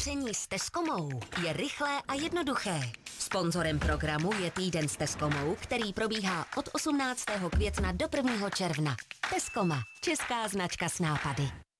Vaření s Tescomou je rychlé a jednoduché. Sponzorem programu je Týden s Tescomou, který probíhá od 18. května do 1. června. Tescoma, česká značka s nápady.